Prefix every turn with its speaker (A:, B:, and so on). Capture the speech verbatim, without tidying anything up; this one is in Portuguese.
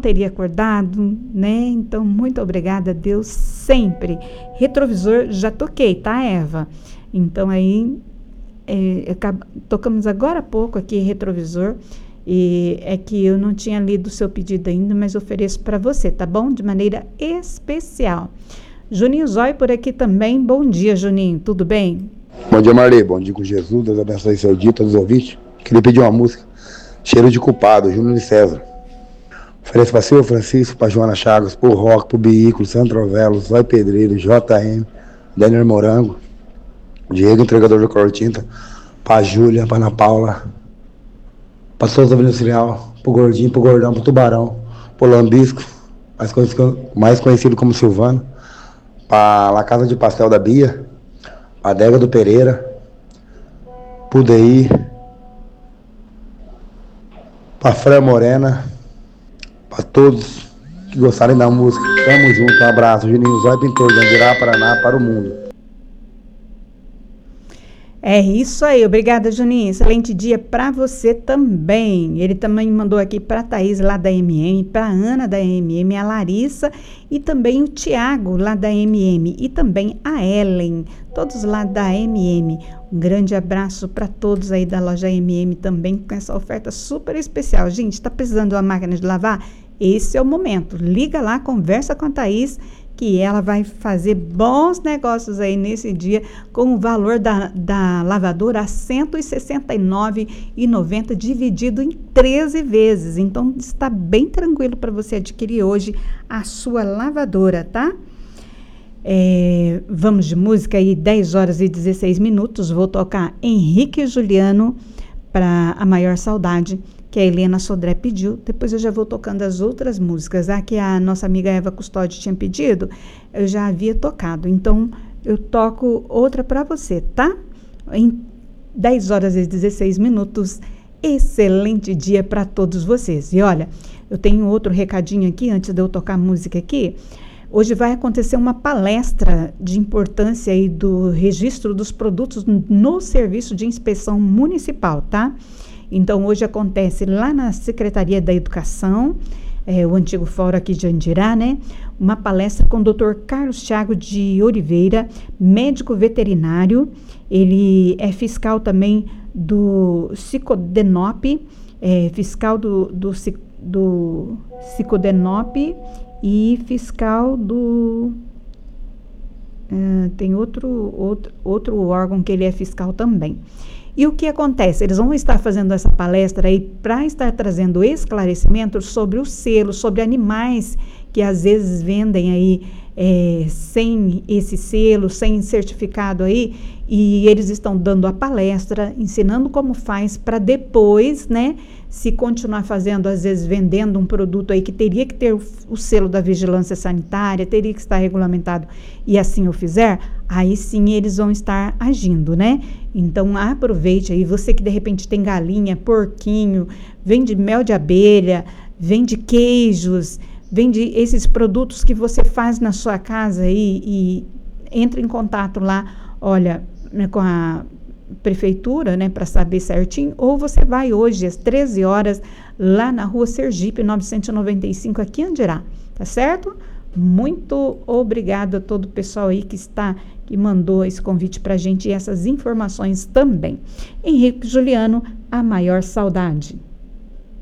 A: teria acordado, né? Então, muito obrigada a Deus sempre. Retrovisor, já toquei, tá, Eva? Então, aí, é, tocamos agora há pouco aqui retrovisor, e é que eu não tinha lido o seu pedido ainda, mas ofereço para você, tá bom? De maneira especial. Juninho Zói por aqui também. Bom dia, Juninho, tudo bem?
B: Bom dia, Marley. Bom dia com Jesus. Deus abençoe seu dia, todos os ouvintes. Queria pedir uma música. Cheiro de Culpado, Júnior de César. Ofereço para Silvio Francisco, para Joana Chagas, pro Rock, pro Biículo, Sandro Trovelo, Zói Pedreiro, J M, Daniel Morango, Diego, entregador da Cor Tinta, pra Júlia, pra Ana Paula, pra todos os Auxiliar, pro Gordinho, pro Gordão, pro Tubarão, pro Lambisco, mais conhecido, mais conhecido como Silvano, pra La Casa de Pastel da Bia, pra Adega do Pereira, pro D I, pra Freia Morena, pra todos que gostarem da música. Tamo junto, um abraço. Juninho Zói, pintor de Andirá, Paraná, para o mundo.
A: É isso aí, obrigada, Juninho. Excelente dia para você também. Ele também mandou aqui para a Thaís, lá da M M, para a Ana, da M M, a Larissa e também o Tiago, lá da M M, e também a Ellen, todos lá da M M. Um grande abraço para todos aí da loja M M também, com essa oferta super especial. Gente, está precisando de uma máquina de lavar? Esse é o momento. Liga lá, conversa com a Thaís, que ela vai fazer bons negócios aí nesse dia, com o valor da, da lavadora a cento e sessenta e nove reais e noventa centavos, dividido em treze vezes. Então, está bem tranquilo para você adquirir hoje a sua lavadora, tá? É, vamos de música aí, dez horas e dezesseis minutos. Vou tocar Henrique e Juliano para A Maior Saudade, que a Helena Sodré pediu. Depois eu já vou tocando as outras músicas. A que a nossa amiga Eva Custódio tinha pedido, eu já havia tocado. Então, eu toco outra para você, tá? Em dez horas e dezesseis minutos. Excelente dia para todos vocês. E olha, eu tenho outro recadinho aqui, antes de eu tocar a música aqui. Hoje vai acontecer uma palestra de importância aí do registro dos produtos no Serviço de Inspeção Municipal, tá? Então, hoje acontece lá na Secretaria da Educação, é, o antigo fórum aqui de Andirá, né? Uma palestra com o doutor Carlos Thiago de Oliveira, médico veterinário. Ele é fiscal também do Cicodenop, é, fiscal do, do, do Cicodenop e fiscal do... Uh, tem outro, outro, outro órgão que ele é fiscal também. E o que acontece? Eles vão estar fazendo essa palestra aí para estar trazendo esclarecimentos sobre o selo, sobre animais que às vezes vendem aí é, sem esse selo, sem certificado aí, e eles estão dando a palestra, ensinando como faz para depois, né, se continuar fazendo, às vezes vendendo um produto aí que teria que ter o, o selo da vigilância sanitária, teria que estar regulamentado, e assim o fizer, aí sim eles vão estar agindo, né? Então aproveite aí, você que de repente tem galinha, porquinho, vende mel de abelha, vende queijos, vende esses produtos que você faz na sua casa aí, e entre em contato lá, olha, né, com a prefeitura, né, para saber certinho, ou você vai hoje às treze horas lá na rua Sergipe novecentos e noventa e cinco, aqui em Andirá, tá certo? Muito obrigada a todo o pessoal aí que está, que mandou esse convite pra gente e essas informações também. Henrique Juliano, A Maior Saudade.